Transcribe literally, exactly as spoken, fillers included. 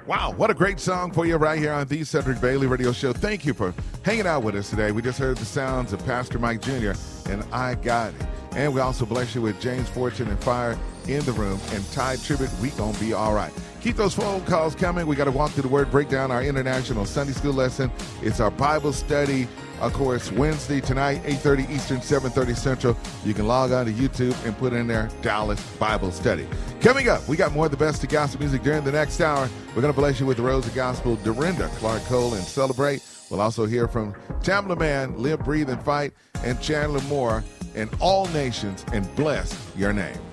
Wow, what a great song for you right here on the Cedric Bailey Radio Show. Thank you for hanging out with us today. We just heard the sounds of Pastor Mike Junior and I Got It. And we also bless you with James Fortune and Fire in the Room and Tide Tribute. We gonna be all right. Keep those phone calls coming. We got to walk through the Word, break down our international Sunday school lesson. It's our Bible study, of course, Wednesday tonight, eight thirty Eastern, seven thirty Central. You can log on to YouTube and put in there Dallas Bible Study. Coming up, we got more of the best of gospel music during the next hour. We're going to bless you with the Rose of Gospel, Dorinda Clark Cole, and Celebrate. We'll also hear from Tamla Man, Live, Breathe, and Fight, and Chandler Moore, and All Nations, and Bless Your Name.